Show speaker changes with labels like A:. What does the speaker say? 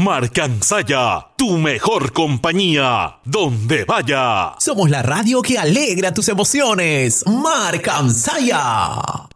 A: Marcansaya, tu mejor compañía, donde vaya.
B: Somos la radio que alegra tus emociones. Marcansaya.